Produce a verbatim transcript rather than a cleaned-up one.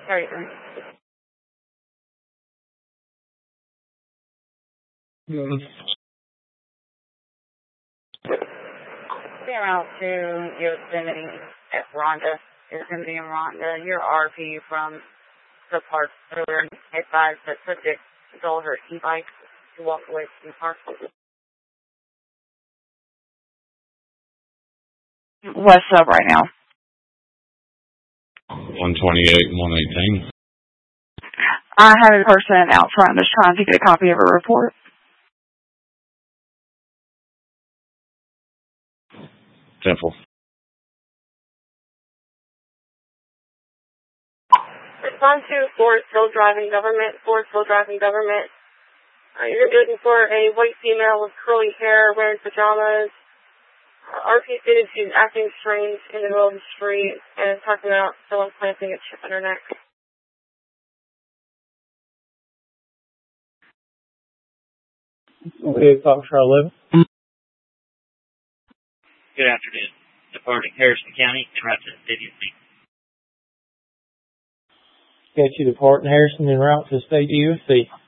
thirty-three. Mm. They're out to Yosemite at Rhonda. Yosemite and Rhonda. Your R P from the park earlier advised that subject stole her e-bike to walk away from the park. What's up right now? one twenty-eight and one eighteen. I have a person out front that's trying to get a copy of a report. Temple. Respond to Forest Hill Driving Government. Forest Hill Driving Government. Uh, you're looking for a white female with curly hair wearing pajamas. Uh, R P stated she's acting strange in the middle of the street and is talking about someone planting a chip in her neck. Okay, Foxtrot eleven. Good afternoon. Departing Harrison County and route to the city of Phoenix. Got you departing Harrison and route to the state U S C.